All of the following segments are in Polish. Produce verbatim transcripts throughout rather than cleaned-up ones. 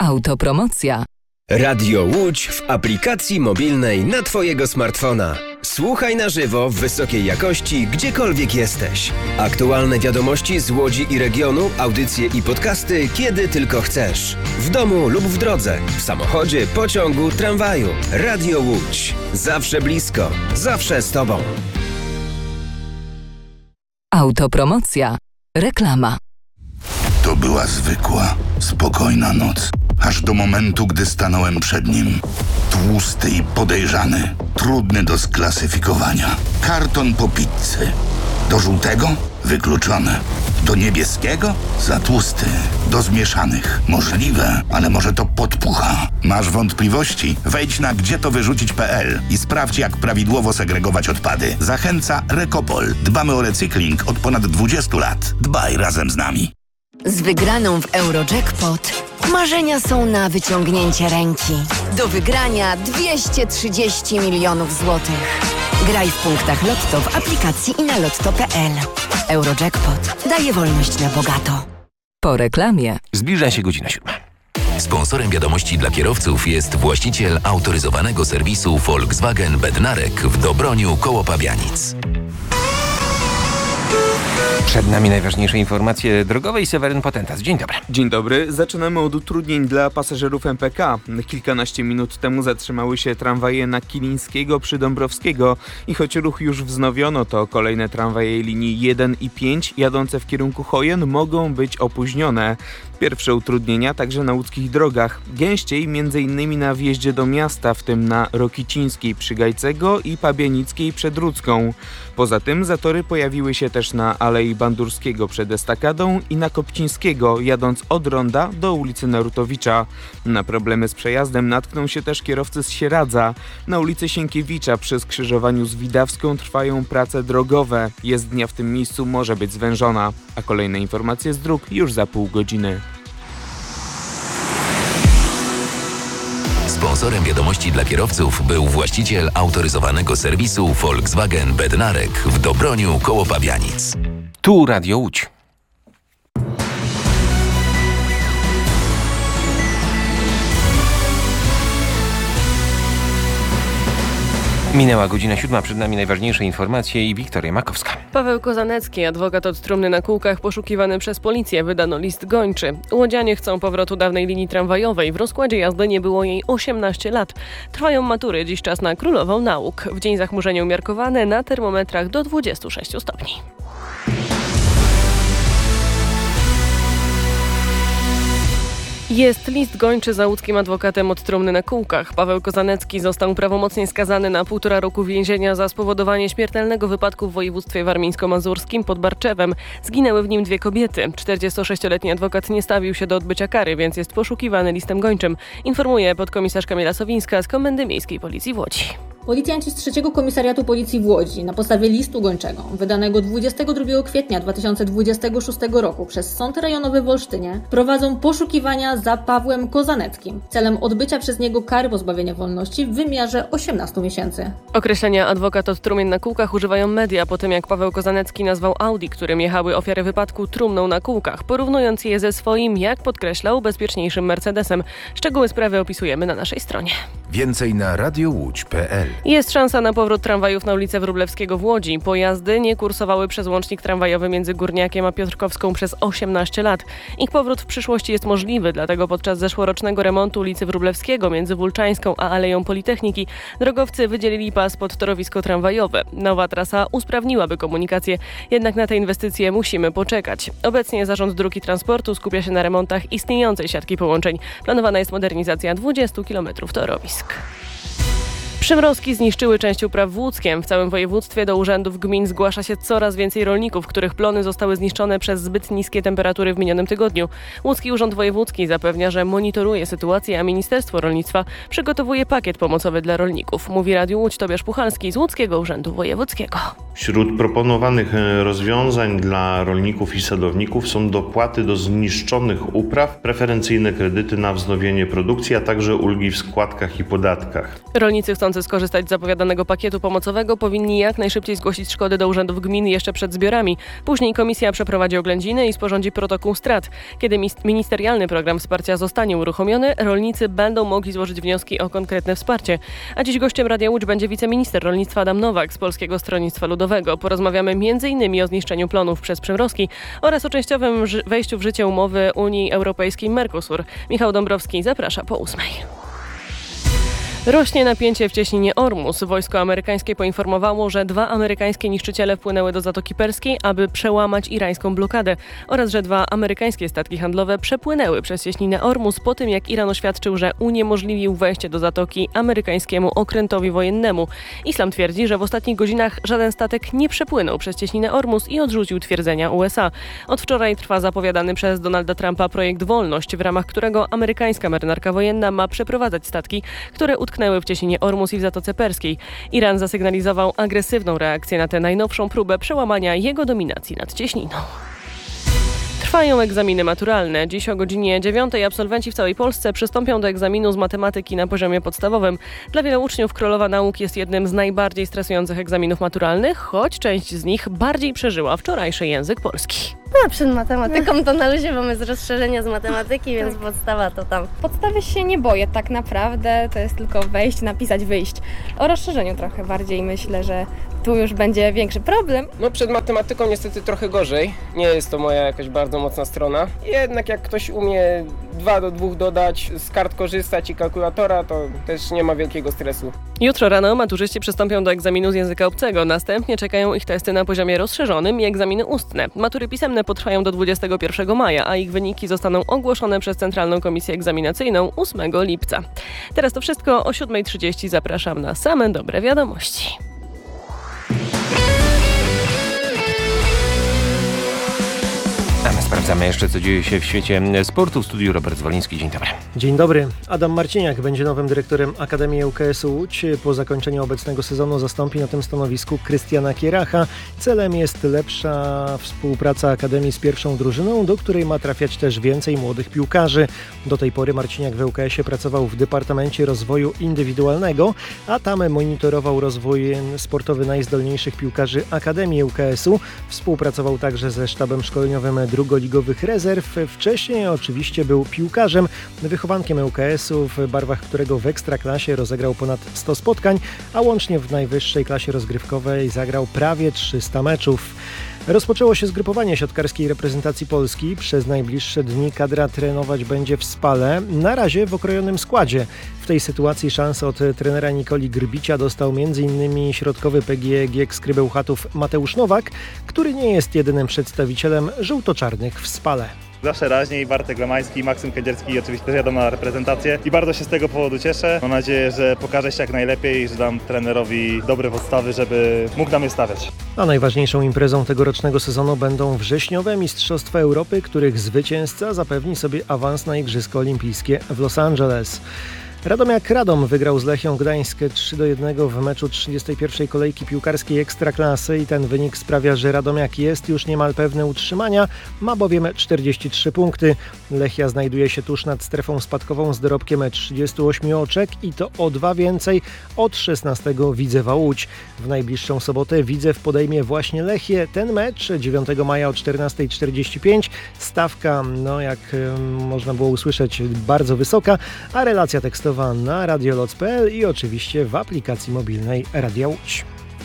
Autopromocja. Radio Łódź w aplikacji mobilnej na Twojego smartfona. Słuchaj na żywo w wysokiej jakości, gdziekolwiek jesteś. Aktualne wiadomości z Łodzi i regionu, audycje i podcasty, kiedy tylko chcesz. W domu lub w drodze, w samochodzie, pociągu, tramwaju. Radio Łódź. Zawsze blisko, zawsze z Tobą. Autopromocja. Reklama. To była zwykła, spokojna noc. Aż do momentu, gdy stanąłem przed nim. Tłusty i podejrzany. Trudny do sklasyfikowania. Karton po pizzy. Do żółtego? Wykluczone. Do niebieskiego? Za tłusty. Do zmieszanych? Możliwe, ale może to podpucha. Masz wątpliwości? Wejdź na gdzie to wyrzucić kropka p l i sprawdź, jak prawidłowo segregować odpady. Zachęca Rekopol. Dbamy o recykling od ponad dwudziestu lat. Dbaj razem z nami. Z wygraną w Eurojackpot marzenia są na wyciągnięcie ręki. Do wygrania dwieście trzydzieści milionów złotych. Graj w punktach Lotto w aplikacji i na lotto kropka p l. Eurojackpot daje wolność na bogato. Po reklamie. Zbliża się godzina siódma. Sponsorem wiadomości dla kierowców jest właściciel autoryzowanego serwisu Volkswagen Bednarek w Dobroniu koło Pabianic. Przed nami najważniejsze informacje drogowe i Seweryn Potentas. Dzień dobry. Dzień dobry. Zaczynamy od utrudnień dla pasażerów M P K. Kilkanaście minut temu zatrzymały się tramwaje na Kilińskiego przy Dąbrowskiego i choć ruch już wznowiono, to kolejne tramwaje linii jeden i pięć jadące w kierunku Chojen mogą być opóźnione. Pierwsze utrudnienia także na łódzkich drogach. Gęściej m.in. na wjeździe do miasta, w tym na Rokicińskiej przy Gajcego i Pabianickiej przed Rudzką. Poza tym zatory pojawiły się też na Alei Bandurskiego przed Estakadą i na Kopcińskiego, jadąc od Ronda do ulicy Narutowicza. Na problemy z przejazdem natkną się też kierowcy z Sieradza. Na ulicy Sienkiewicza przy skrzyżowaniu z Widawską trwają prace drogowe. Jezdnia w tym miejscu może być zwężona. A kolejne informacje z dróg już za pół godziny. Sponsorem wiadomości dla kierowców był właściciel autoryzowanego serwisu Volkswagen Bednarek w Dobroniu koło Pabianic. Tu Radio Łódź. Minęła godzina siódma, przed nami najważniejsze informacje i Wiktoria Makowska. Paweł Kozanecki, adwokat od trumny na kółkach, poszukiwany przez policję, wydano list gończy. Łodzianie chcą powrotu dawnej linii tramwajowej. W rozkładzie jazdy nie było jej osiemnaście lat. Trwają matury, dziś czas na królową nauk. W dzień zachmurzenie umiarkowane, na termometrach do dwudziestu sześciu stopni. Jest list gończy za łódzkim adwokatem od trumny na kółkach. Paweł Kozanecki został prawomocnie skazany na półtora roku więzienia za spowodowanie śmiertelnego wypadku w województwie warmińsko-mazurskim pod Barczewem. Zginęły w nim dwie kobiety. czterdziestosześcioletni adwokat nie stawił się do odbycia kary, więc jest poszukiwany listem gończym. Informuje podkomisarz Kamila Sowińska z Komendy Miejskiej Policji w Łodzi. Policjanci z trzeciego Komisariatu Policji w Łodzi na podstawie listu gończego wydanego dwudziestego drugiego kwietnia dwa tysiące dwudziestego szóstego roku przez Sąd Rejonowy w Olsztynie prowadzą poszukiwania za Pawłem Kozaneckim celem odbycia przez niego kary pozbawienia wolności w wymiarze osiemnastu miesięcy. Określenia adwokat od trumien na kółkach używają media po tym, jak Paweł Kozanecki nazwał Audi, którym jechały ofiary wypadku, trumną na kółkach, porównując je ze swoim, jak podkreślał, bezpieczniejszym Mercedesem. Szczegóły sprawy opisujemy na naszej stronie. Więcej na radiołódź kropka p l. Jest szansa na powrót tramwajów na ulicę Wróblewskiego w Łodzi. Pojazdy nie kursowały przez łącznik tramwajowy między Górniakiem a Piotrkowską przez osiemnaście lat. Ich powrót w przyszłości jest możliwy, dlatego podczas zeszłorocznego remontu ulicy Wróblewskiego między Wólczańską a Aleją Politechniki drogowcy wydzielili pas pod torowisko tramwajowe. Nowa trasa usprawniłaby komunikację, jednak na te inwestycje musimy poczekać. Obecnie Zarząd Dróg i Transportu skupia się na remontach istniejącej siatki połączeń. Planowana jest modernizacja dwudziestu kilometrów torowisk. Przymrozki zniszczyły część upraw w Łódzkiem. W całym województwie do urzędów gmin zgłasza się coraz więcej rolników, których plony zostały zniszczone przez zbyt niskie temperatury w minionym tygodniu. Łódzki Urząd Wojewódzki zapewnia, że monitoruje sytuację, a Ministerstwo Rolnictwa przygotowuje pakiet pomocowy dla rolników. Mówi Radiu Łódź Tobiasz Puchalski z Łódzkiego Urzędu Wojewódzkiego. Wśród proponowanych rozwiązań dla rolników i sadowników są dopłaty do zniszczonych upraw, preferencyjne kredyty na wznowienie produkcji, a także ulgi w składkach i podatkach. Rolnicy chcący chcący skorzystać z zapowiadanego pakietu pomocowego powinni jak najszybciej zgłosić szkody do urzędów gmin jeszcze przed zbiorami. Później komisja przeprowadzi oględziny i sporządzi protokół strat. Kiedy ministerialny program wsparcia zostanie uruchomiony, rolnicy będą mogli złożyć wnioski o konkretne wsparcie. A dziś gościem Radia Łódź będzie wiceminister rolnictwa Adam Nowak z Polskiego Stronnictwa Ludowego. Porozmawiamy między innymi o zniszczeniu plonów przez przymrozki oraz o częściowym wejściu w życie umowy Unii Europejskiej Mercosur. Michał Dąbrowski zaprasza po ósmej. Rośnie napięcie w cieśninie Ormus. Wojsko amerykańskie poinformowało, że dwa amerykańskie niszczyciele wpłynęły do Zatoki Perskiej, aby przełamać irańską blokadę oraz że dwa amerykańskie statki handlowe przepłynęły przez cieśninę Ormus po tym, jak Iran oświadczył, że uniemożliwił wejście do Zatoki amerykańskiemu okrętowi wojennemu. Islam twierdzi, że w ostatnich godzinach żaden statek nie przepłynął przez cieśninę Ormus i odrzucił twierdzenia U S A. Od wczoraj trwa zapowiadany przez Donalda Trumpa projekt Wolność, w ramach którego amerykańska marynarka wojenna ma przeprowadzać statki, które utknęły w cieśninie Ormus i w Zatoce Perskiej. Iran zasygnalizował agresywną reakcję na tę najnowszą próbę przełamania jego dominacji nad cieśniną. Trwają egzaminy maturalne. Dziś o godzinie dziewiątej absolwenci w całej Polsce przystąpią do egzaminu z matematyki na poziomie podstawowym. Dla wielu uczniów Królowa Nauk jest jednym z najbardziej stresujących egzaminów maturalnych, choć część z nich bardziej przeżyła wczorajszy język polski. No, przed matematyką to na luzie mamy z rozszerzenia z matematyki, więc tak. Podstawa to tam. Podstawy się nie boję tak naprawdę, to jest tylko wejść, napisać, wyjść. O rozszerzeniu trochę bardziej myślę, że tu już będzie większy problem. No przed matematyką niestety trochę gorzej. Nie jest to moja jakaś bardzo mocna strona. Jednak jak ktoś umie dwa do dwóch dodać, z kart korzystać i kalkulatora, to też nie ma wielkiego stresu. Jutro rano maturzyści przystąpią do egzaminu z języka obcego. Następnie czekają ich testy na poziomie rozszerzonym i egzaminy ustne. Matury pisemne potrwają do dwudziestego pierwszego maja, a ich wyniki zostaną ogłoszone przez Centralną Komisję Egzaminacyjną ósmego lipca. Teraz to wszystko. O siódmej trzydzieści zapraszam na same dobre wiadomości. A my sprawdzamy jeszcze, co dzieje się w świecie sportu. W studiu Robert Zwoliński. Dzień dobry. Dzień dobry. Adam Marciniak będzie nowym dyrektorem Akademii U K S-u Łódź. Po zakończeniu obecnego sezonu zastąpi na tym stanowisku Krystiana Kieracha. Celem jest lepsza współpraca Akademii z pierwszą drużyną, do której ma trafiać też więcej młodych piłkarzy. Do tej pory Marciniak w U K S-ie pracował w Departamencie Rozwoju Indywidualnego, a tam monitorował rozwój sportowy najzdolniejszych piłkarzy Akademii U K S-u. Współpracował także ze sztabem szkoleniowym drugoligowych rezerw. Wcześniej oczywiście był piłkarzem, wychowankiem U K S-u, w barwach którego w Ekstraklasie rozegrał ponad sto spotkań, a łącznie w najwyższej klasie rozgrywkowej zagrał prawie trzysta meczów. Rozpoczęło się zgrupowanie siatkarskiej reprezentacji Polski. Przez najbliższe dni kadra trenować będzie w Spale, na razie w okrojonym składzie. W tej sytuacji szansę od trenera Nikoli Grbicia dostał między innymi środkowy P G E G Skry Bełchatów Mateusz Nowak, który nie jest jedynym przedstawicielem żółto-czarnych w Spale. Zawsze raźniej Bartek Lemański, Maksym Kędzierski oczywiście też jadą na reprezentację i bardzo się z tego powodu cieszę. Mam nadzieję, że pokażę się jak najlepiej i że dam trenerowi dobre podstawy, żeby mógł na mnie stawiać. A najważniejszą imprezą tegorocznego sezonu będą wrześniowe Mistrzostwa Europy, których zwycięzca zapewni sobie awans na Igrzyska Olimpijskie w Los Angeles. Radomiak Radom wygrał z Lechią Gdańsk trzy do jednego w meczu trzydziestej pierwszej kolejki piłkarskiej Ekstraklasy i ten wynik sprawia, że Radomiak jest już niemal pewny utrzymania, ma bowiem czterdzieści trzy punkty. Lechia znajduje się tuż nad strefą spadkową z dorobkiem trzydziestu ośmiu oczek i to o dwa więcej od szesnastego Widzewa Łódź. W najbliższą sobotę Widzew podejmie właśnie Lechię. Ten mecz dziewiątego maja o czternasta czterdzieści pięć. Stawka, no jak można było usłyszeć, bardzo wysoka, a relacja tekstowa na radioloc kropka p l i oczywiście w aplikacji mobilnej Radia Łódź.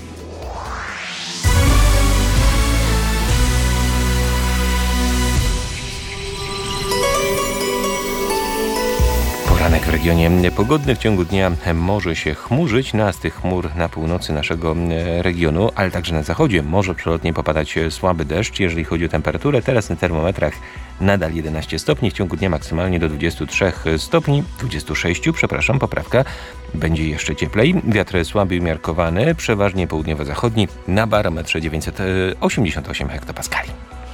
Poranek w regionie pogodny. W ciągu dnia może się chmurzyć. Na z tych chmur na północy naszego regionu, ale także na zachodzie może przelotnie popadać słaby deszcz. Jeżeli chodzi o temperaturę, teraz na termometrach nadal jedenaście stopni. W ciągu dnia maksymalnie do dwudziestu trzech stopni. dwudziestu sześciu, przepraszam, poprawka. Będzie jeszcze cieplej. Wiatr słaby umiarkowany, przeważnie południowo-zachodni. Na barometrze dziewięćset osiemdziesiąt osiem hektopaskali.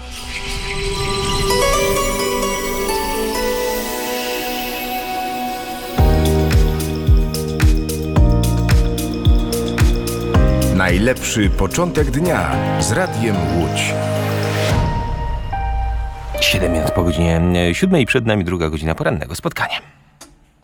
Najlepszy początek dnia z Radiem Łódź. siedem minut po godzinie siódmej, przed nami druga godzina porannego spotkania.